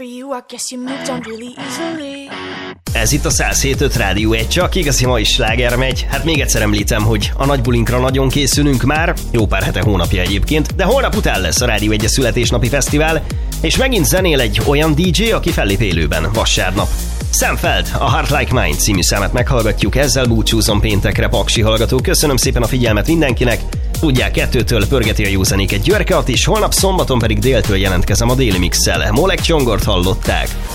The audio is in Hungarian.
Ez itt a 107.5 Rádió 1, csak igazi mai sláger megy. Hát még egyszer említem, hogy a nagy bulinkra nagyon készülünk már, jó pár hete, hónapja egyébként, de holnap után lesz a Rádió 1 születésnapi fesztivál, és megint zenél egy olyan DJ, aki fellép élőben vasárnap. Sam Feld, a Heart Like Mine című számát meghallgatjuk, ezzel búcsúzom péntekre, paksi hallgató. Köszönöm szépen a figyelmet mindenkinek. Tudják, 2-től pörgeti a jó zenéket Györke Atti, és holnap szombaton pedig déltől jelentkezem a Déli Mix-szel. Molek Csongort hallották.